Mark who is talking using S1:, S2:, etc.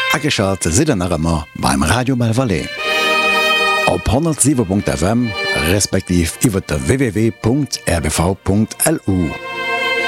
S1: Ageschalt si nachmmer beim Radio Malvalais. Op 107.fm respektiv iwwer der www.rbv.lu.